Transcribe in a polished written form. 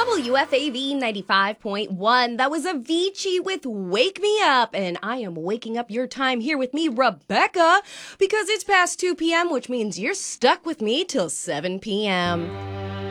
WFAV 95.1. That was Avicii with Wake Me Up. And I am waking up your time here with me, Rebecca, because it's past 2 p.m., which means you're stuck with me till 7 p.m.